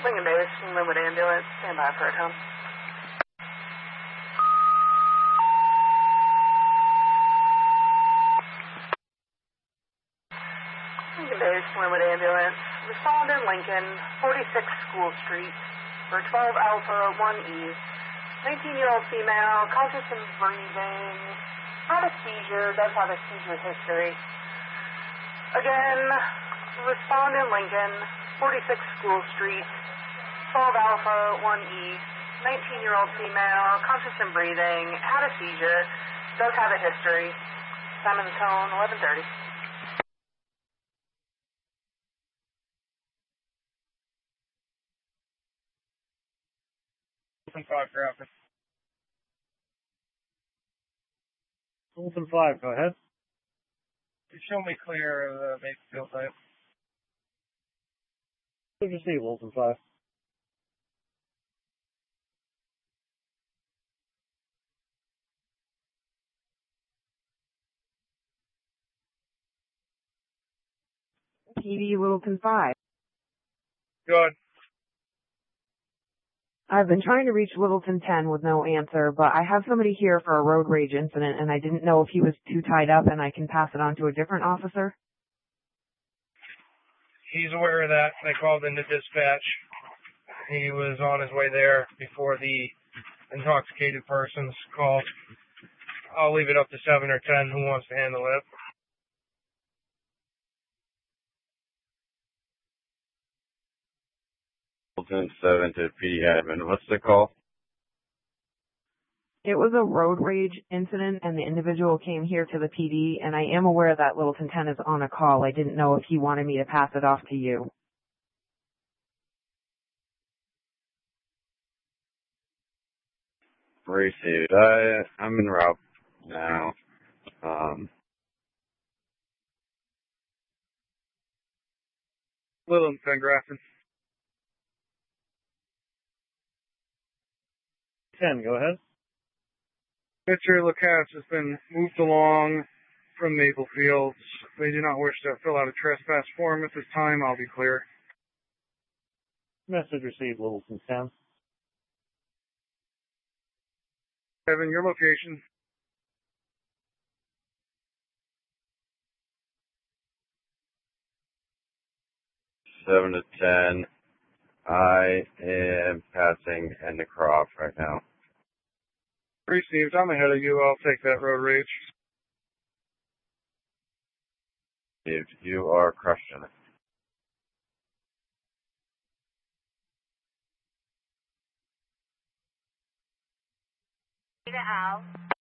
Lincoln Davis, Linwood Ambulance, stand by for a home. Lincoln Davis, Linwood Ambulance, respond in Lincoln, 46 School Street, for 12 Alpha 1E, 19-year-old female, conscious and breathing, had a seizure, does have a seizure history. Again, respond in Lincoln, 46 School Street, 12 Alpha 1E, 19-year-old female, conscious and breathing, had a seizure, does have a history. Time of the tone, 11:30. Wilson 5 traffic. Wilson 5, go ahead. Show me clear of the Bakersfield site. Good to see you, Wilson 5. PD Littleton 5. Good. I've been trying to reach Littleton 10 with no answer, but I have somebody here for a road rage incident, and I didn't know if he was too tied up and I can pass it on to a different officer. He's aware of that. They called into dispatch. He was on his way there before the intoxicated person's called. I'll leave it up to 7 or 10 who wants to handle it. Littleton 7 to PD admin. What's the call? It was a road rage incident, and the individual came here to the PD, and I am aware that Littleton 10 is on a call. I didn't know if he wanted me to pass it off to you. Received. I'm en route now. Littleton 10 Grafton. 10, go ahead. Mr. Lacasse has been moved along from Maple Fields. They do not wish to fill out a trespass form at this time. I'll be clear. Message received, Littleton 10. Kevin, your location. Seven to 10. I am passing Endicroft right now. Received. I'm ahead of you. I'll take that road rage. If you are crushing it. Al.